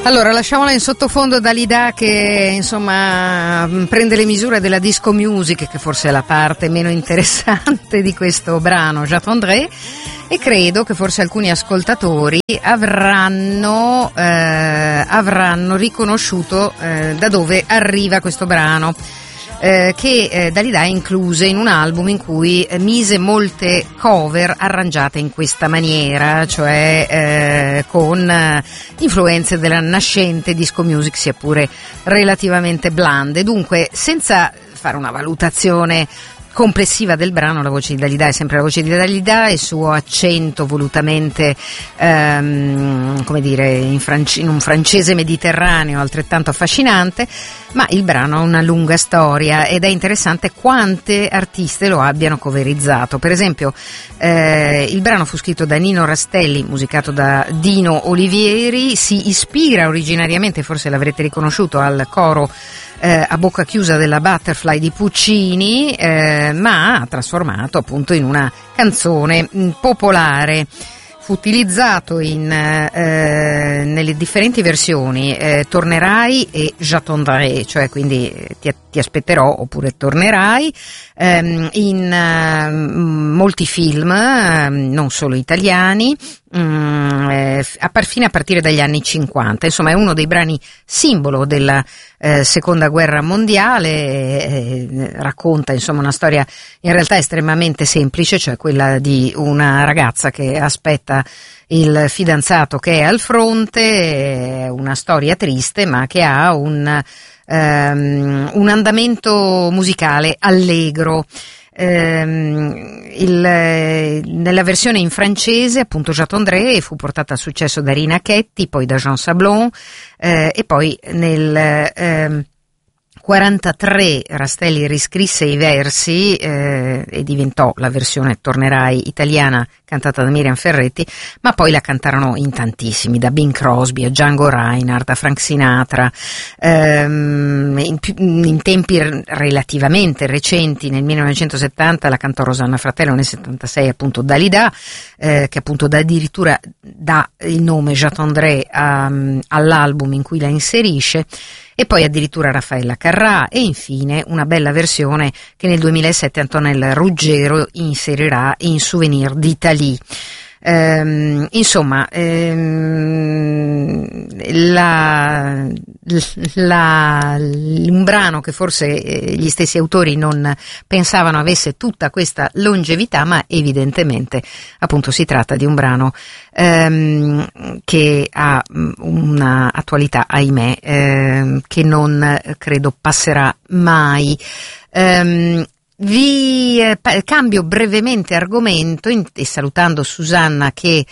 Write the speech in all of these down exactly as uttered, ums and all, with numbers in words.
Allora, lasciamola in sottofondo Dalida che insomma prende le misure della disco music, che forse è la parte meno interessante di questo brano, J'attendrai, e credo che forse alcuni ascoltatori avranno, eh, avranno riconosciuto eh, da dove arriva questo brano. Eh, che eh, Dalida incluse in un album in cui eh, mise molte cover arrangiate in questa maniera, cioè eh, con eh, influenze della nascente disco music, sia pure relativamente blande. Dunque, senza fare una valutazione complessiva del brano, la voce di Dalida è sempre la voce di Dalida, il suo accento volutamente ehm, come dire in, france- in un francese mediterraneo altrettanto affascinante, ma il brano ha una lunga storia ed è interessante quante artiste lo abbiano coverizzato. Per esempio eh, il brano fu scritto da Nino Rastelli, musicato da Dino Olivieri, si ispira originariamente, forse l'avrete riconosciuto, al coro Eh, a bocca chiusa della Butterfly di Puccini, eh, ma ha trasformato appunto in una canzone mh, popolare. Fu utilizzato in, eh, nelle differenti versioni, eh, Tornerai e J'attendrai, cioè quindi eh, ti, ti aspetterò oppure tornerai, ehm, in eh, molti film, eh, non solo italiani, Mm, eh, a par- fine a partire dagli anni cinquanta. Insomma, è uno dei brani simbolo della eh, seconda guerra mondiale, eh, eh, racconta insomma una storia in realtà estremamente semplice, cioè quella di una ragazza che aspetta il fidanzato che è al fronte, è una storia triste ma che ha un, um, un andamento musicale allegro. Ehm, il, nella versione in francese appunto J'attendrai fu portata a successo da Rina Chetti, poi da Jean Sablon, eh, e poi nel ehm, quarantatré Rastelli riscrisse i versi eh, e diventò la versione Tornerai italiana cantata da Miriam Ferretti, ma poi la cantarono in tantissimi, da Bing Crosby a Django Reinhardt a Frank Sinatra, ehm, in, in tempi relativamente recenti, nel millenovecentosettanta la cantò Rosanna Fratello, nel settantasei appunto Dalida, eh, che appunto dà addirittura dà il nome J'attendrai um, all'album in cui la inserisce, e poi addirittura Raffaella Carrà, e infine una bella versione che nel duemilasette Antonella Ruggero inserirà in Souvenir d'Italie. Ehm, insomma, ehm, la, la, un brano che forse gli stessi autori non pensavano avesse tutta questa longevità, ma evidentemente appunto si tratta di un brano ehm, che ha una attualità, ahimè, ehm, che non credo passerà mai. Ehm, Vi eh, cambio brevemente argomento in, e salutando Susanna che,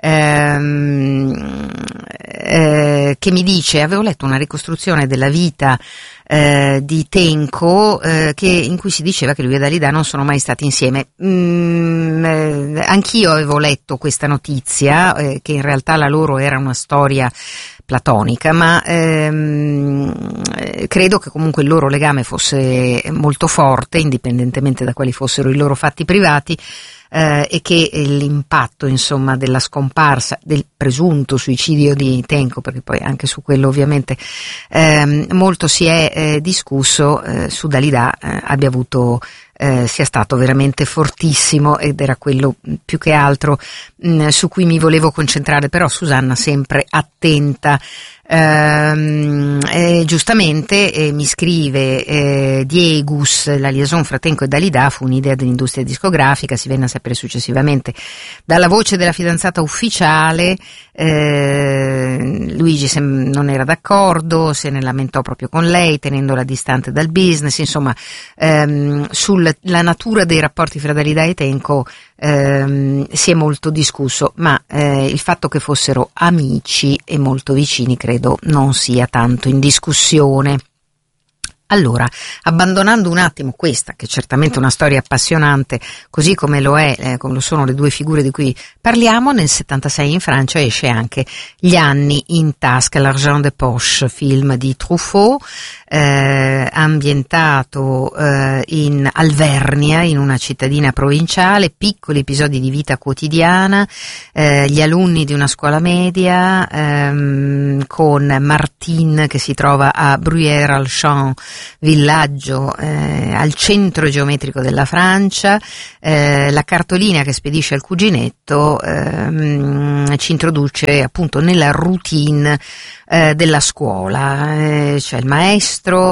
ehm, eh, che mi dice: avevo letto una ricostruzione della vita eh, di Tenco eh, che, in cui si diceva che lui e Dalida non sono mai stati insieme. Mm, eh, anch'io avevo letto questa notizia, eh, che in realtà la loro era una storia platonica, ma ehm, credo che comunque il loro legame fosse molto forte, indipendentemente da quali fossero i loro fatti privati, eh, e che l'impatto insomma della scomparsa, del presunto suicidio di Tenco, perché poi anche su quello ovviamente ehm, molto si è eh, discusso, eh, su Dalida eh, abbia avuto Eh, sia stato veramente fortissimo, ed era quello più che altro mh, su cui mi volevo concentrare. Però Susanna sempre attenta, ehm, eh, giustamente eh, mi scrive eh, Diegus: la liaison fra Tenco e Dalida fu un'idea dell'industria discografica, si venne a sapere successivamente dalla voce della fidanzata ufficiale. eh, Luigi sem- non era d'accordo, se ne lamentò proprio con lei, tenendola distante dal business. Insomma, ehm, sul la natura dei rapporti fra Dalida e Tenco ehm, si è molto discusso, ma eh, il fatto che fossero amici e molto vicini credo non sia tanto in discussione. Allora, abbandonando un attimo questa, che è certamente una storia appassionante, così come lo è, eh, come lo sono le due figure di cui parliamo, nel settantasei in Francia esce anche Gli anni in tasca, L'argent de poche, film di Truffaut, eh, ambientato eh, in Alvernia, in una cittadina provinciale, piccoli episodi di vita quotidiana, eh, gli alunni di una scuola media, ehm, con Martine che si trova a Bruyères-Alchamps, villaggio eh, al centro geometrico della Francia, eh, la cartolina che spedisce al cuginetto ehm, ci introduce appunto nella routine eh, della scuola, eh, c'è cioè il maestro,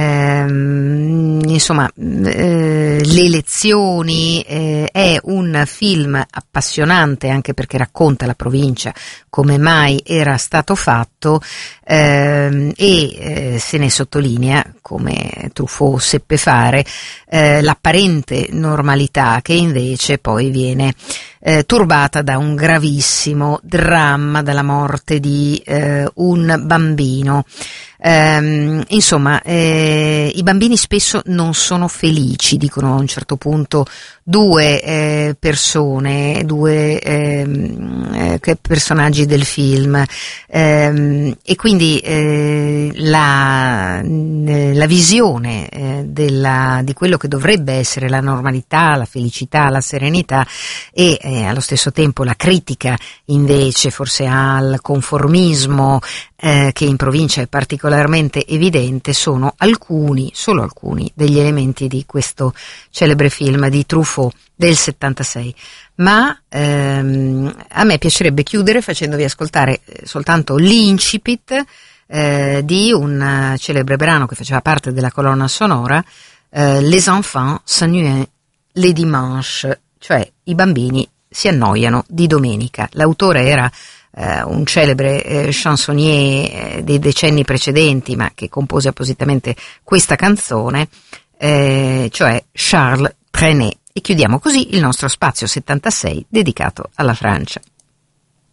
ehm, insomma eh, le lezioni, eh, è un film appassionante anche perché racconta la provincia come mai era stato fatto, ehm, e eh, se ne sottolinea, come Truffaut seppe fare, eh, l'apparente normalità che invece poi viene eh, turbata da un gravissimo dramma, dalla morte di eh, un bambino. Um, insomma, eh, i bambini spesso non sono felici, dicono a un certo punto due eh, persone, due eh, eh, personaggi del film, ehm, e quindi eh, la, la visione eh, della, di quello che dovrebbe essere la normalità, la felicità, la serenità e eh, allo stesso tempo la critica invece forse al conformismo eh, che in provincia è particolarmente evidente, sono alcuni, solo alcuni degli elementi di questo celebre film di Truffaut del settantasei. Ma ehm, a me piacerebbe chiudere facendovi ascoltare soltanto l'incipit eh, di un celebre brano che faceva parte della colonna sonora, eh, Les enfants s'ennuient les dimanches, cioè i bambini si annoiano di domenica. L'autore era Uh, un celebre eh, chansonnier eh, dei decenni precedenti, ma che compose appositamente questa canzone, eh, cioè Charles Trenet. E chiudiamo così il nostro spazio settantasei dedicato alla Francia.